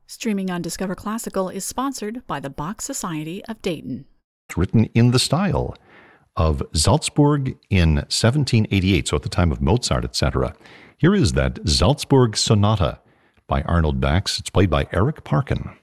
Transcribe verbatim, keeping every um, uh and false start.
Streaming on Discover Classical is sponsored by the Bach Society of Dayton. Written in the style of Salzburg in seventeen eighty-eight, so at the time of Mozart, et cetera. Here is that Salzburg Sonata by Arnold Bax. It's played by Eric Parkin.